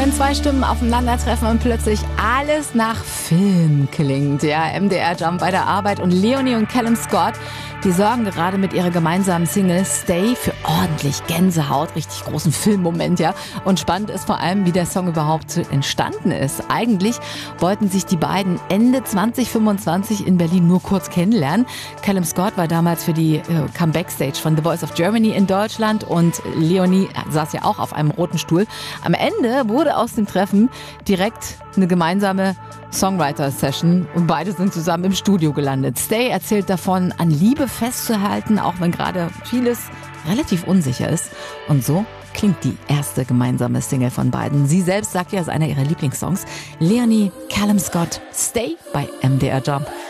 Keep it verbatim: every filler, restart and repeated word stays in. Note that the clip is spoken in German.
Wenn zwei Stimmen aufeinandertreffen und plötzlich alles nach Film klingt. Ja, M D R Jump bei der Arbeit und Leonie und Callum Scott, die sorgen gerade mit ihrer gemeinsamen Single Stay für ordentlich Gänsehaut, richtig großen Filmmoment, ja. Und spannend ist vor allem, wie der Song überhaupt entstanden ist. Eigentlich wollten sich die beiden Ende zwanzig fünfundzwanzig in Berlin nur kurz kennenlernen. Callum Scott war damals für die äh, Comeback-Stage von The Voice of Germany in Deutschland und Leonie saß ja auch auf einem roten Stuhl. Am Ende wurde aus dem Treffen direkt eine gemeinsame Songwriter-Session und beide sind zusammen im Studio gelandet. Stay erzählt davon, an Liebe festzuhalten, auch wenn gerade vieles relativ unsicher ist. Und so klingt die erste gemeinsame Single von beiden. Sie selbst sagt ja, es ist einer ihrer Lieblingssongs. Leonie, Callum Scott, Stay bei M D R Jump.